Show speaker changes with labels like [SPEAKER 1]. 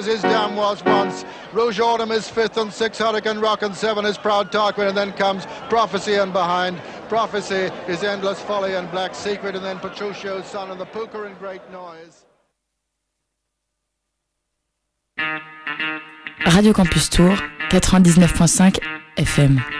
[SPEAKER 1] His Dam was once. Rouge Autumn is 5th and 6th. Hurricane Rock and 7 is Proud Tarquin. And then comes Prophecy and behind. Prophecy is Endless Folly and Black Secret. And then Petruchio's Son and the Puka in Great Noise.
[SPEAKER 2] Radio Campus Tour, 99.5 FM.